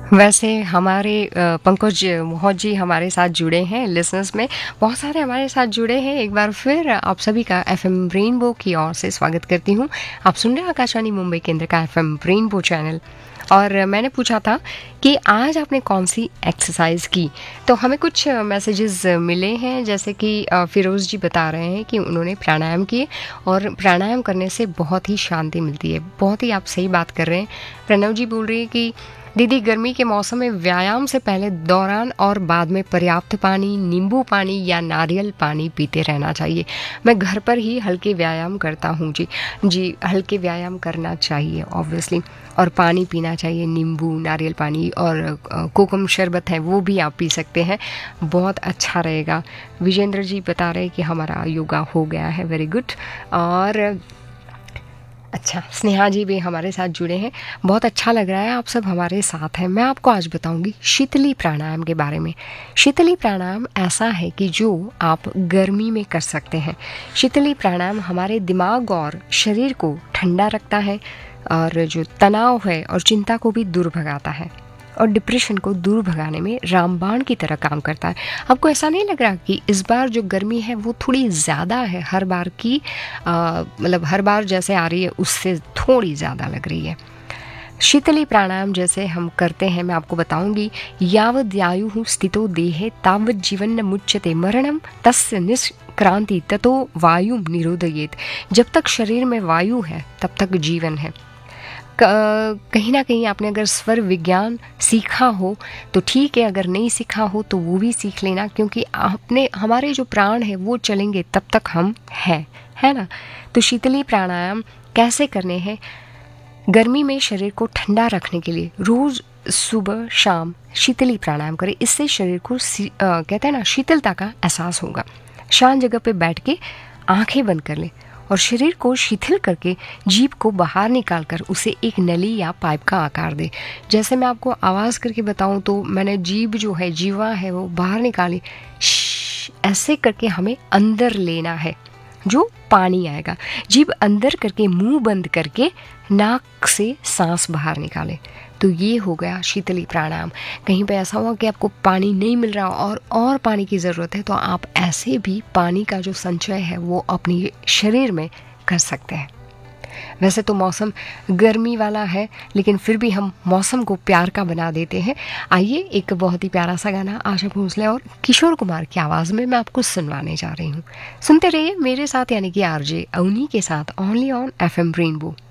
वैसे हमारे पंकज मोहन जी हमारे साथ जुड़े हैं लिसनर्स में, बहुत सारे हमारे साथ जुड़े हैं। एक बार फिर आप सभी का एफएम रेनबो की ओर से स्वागत करती हूँ। आप सुन रहे हैं आकाशवाणी मुंबई केंद्र का एफएम रेनबो चैनल। और मैंने पूछा था कि आज आपने कौन सी एक्सरसाइज की, तो हमें कुछ मैसेजेस मिले हैं। जैसे कि फिरोज़ जी बता रहे हैं कि उन्होंने प्राणायाम किए और प्राणायाम करने से बहुत ही शांति मिलती है। बहुत ही आप सही बात कर रहे हैं। प्रणव जी बोल रही है कि दीदी गर्मी के मौसम में व्यायाम से पहले, दौरान और बाद में पर्याप्त पानी, नींबू पानी या नारियल पानी पीते रहना चाहिए। मैं घर पर ही हल्के व्यायाम करता हूँ जी हल्के व्यायाम करना चाहिए ऑब्वियसली, और पानी पीना चाहिए, नींबू, नारियल पानी और कोकम शरबत है वो भी आप पी सकते हैं, बहुत अच्छा रहेगा। विजेंद्र जी बता रहे हैं कि हमारा योगा हो गया है, वेरी गुड। और अच्छा, स्नेहा जी भी हमारे साथ जुड़े हैं, बहुत अच्छा लग रहा है आप सब हमारे साथ हैं। मैं आपको आज बताऊंगी शीतली प्राणायाम के बारे में। शीतली प्राणायाम ऐसा है कि जो आप गर्मी में कर सकते हैं। शीतली प्राणायाम हमारे दिमाग और शरीर को ठंडा रखता है और जो तनाव है और चिंता को भी दूर भगाता है और डिप्रेशन को दूर भगाने में रामबाण की तरह काम करता है। आपको ऐसा नहीं लग रहा कि इस बार जो गर्मी है वो थोड़ी ज़्यादा है हर बार की, मतलब हर बार जैसे आ रही है उससे थोड़ी ज़्यादा लग रही है। शीतली प्राणायाम जैसे हम करते हैं, मैं आपको बताऊंगी। यावद्यायुः स्थितो देहे तावत् जीवन न मुच्यते मरणम तस्य निष्क्रांति ततो वायु निरोधयेत। जब तक शरीर में वायु है तब तक जीवन है। कहीं ना कहीं आपने अगर स्वर विज्ञान सीखा हो तो ठीक है, अगर नहीं सीखा हो तो वो भी सीख लेना, क्योंकि आपने हमारे जो प्राण है वो चलेंगे तब तक हम हैं, है ना। तो शीतली प्राणायाम कैसे करने हैं? गर्मी में शरीर को ठंडा रखने के लिए रोज सुबह शाम शीतली प्राणायाम करें। इससे शरीर को कहते हैं ना, शीतलता का एहसास होगा। शांत जगह पे बैठ के आंखें बंद कर लें और शरीर को शिथिल करके जीभ को बाहर निकालकर उसे एक नली या पाइप का आकार दे। जैसे मैं आपको आवाज़ करके बताऊं तो मैंने जीभ जो है, जीवा है, वो बाहर निकाली, ऐसे करके हमें अंदर लेना है, जो पानी आएगा। जीभ अंदर करके मुंह बंद करके नाक से सांस बाहर निकाले। तो ये हो गया शीतली प्राणायाम। कहीं पे ऐसा हुआ कि आपको पानी नहीं मिल रहा और पानी की ज़रूरत है, तो आप ऐसे भी पानी का जो संचय है वो अपने शरीर में कर सकते हैं। वैसे तो मौसम गर्मी वाला है, लेकिन फिर भी हम मौसम को प्यार का बना देते हैं। आइए एक बहुत ही प्यारा सा गाना आशा भोसले और किशोर कुमार की आवाज़ में मैं आपको सुनवाने जा रही हूँ। सुनते रहिए मेरे साथ, यानी कि आरजे अवनी के साथ, ओनली ऑन एफएम रेनबो।